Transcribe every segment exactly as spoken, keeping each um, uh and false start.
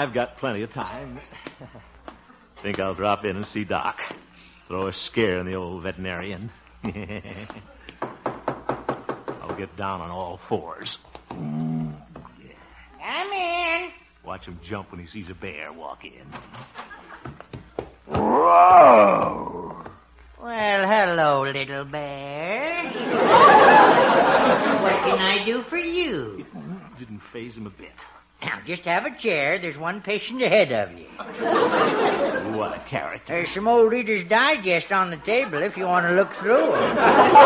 I've got plenty of time. Think I'll drop in and see Doc. Throw a scare in the old veterinarian. I'll get down on all fours. Come in. Watch him jump when he sees a bear walk in. Whoa. Well, hello, little bear. What can I do for you? It didn't faze him a bit. Now, just have a chair. There's one patient ahead of you. What a character. There's some old Reader's Digest on the table if you want to look through it.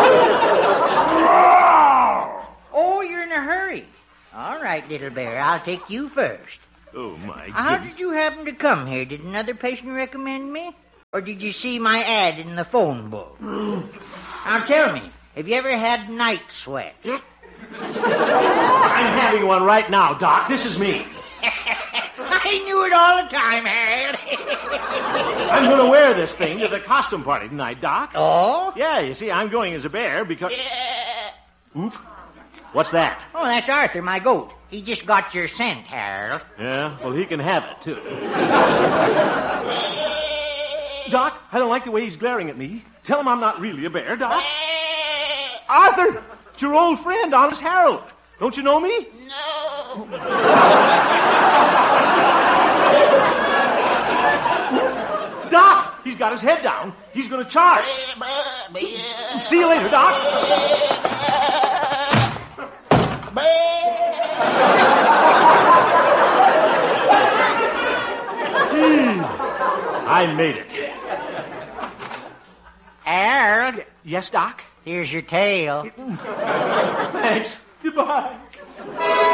Oh, you're in a hurry. All right, little bear, I'll take you first. Oh, my How goodness. did you happen to come here? Did another patient recommend me? Or did you see my ad in the phone book? Now tell me, have you ever had night sweat? I'm having one right now, Doc. This is me. I knew it all the time, Harold. I'm going to wear this thing to the costume party tonight, Doc. Oh? Yeah, you see, I'm going as a bear because... Oop. What's that? Oh, that's Arthur, my goat. He just got your scent, Harold. Yeah, well, he can have it, too. Doc, I don't like the way he's glaring at me. Tell him I'm not really a bear, Doc. Arthur, it's your old friend, Honest Harold. Don't you know me? No. Doc, he's got his head down. He's going to charge. See you later, Doc. I made it. Harold, Yes, Doc? here's your tail. Thanks. Goodbye.